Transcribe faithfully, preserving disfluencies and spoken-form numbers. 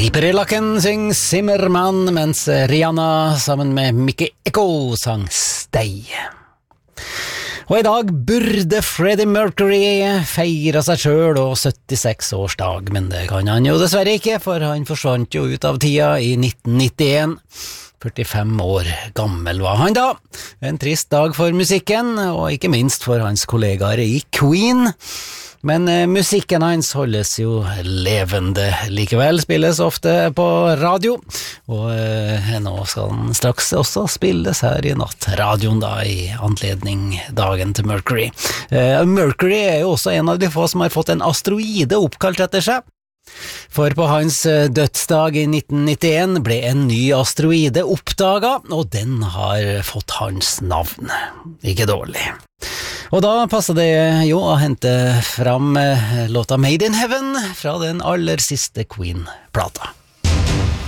Riper i lakken syng Zimmermann, mens Rihanna sammen med Mickey Echo sang Stay. Og i dag burde Freddie Mercury feire seg selv og syttiseks årsdag, men det kan han jo dessverre ikke, for han forsvant jo ut av tida i nitten nittien. førtifem år gammel var han da. En trist dag for musikken, og ikke minst for hans kollegaer i Queen. Men eh, musikken hans holdes jo levende likevel, spilles ofte på radio, og eh, nå skal den straks også spilles her i nattradioen da, i anledning dagen til Mercury. Eh, Mercury er jo også en av de få som har fått en asteroide oppkalt etter seg. For på hans dødsdag i nitten nittien ble en ny asteroide oppdaget, og den har fått hans navn. Ikke dårlig. Og da passer det jo å hente fram låta Made in Heaven fra den aller siste Queen-plata.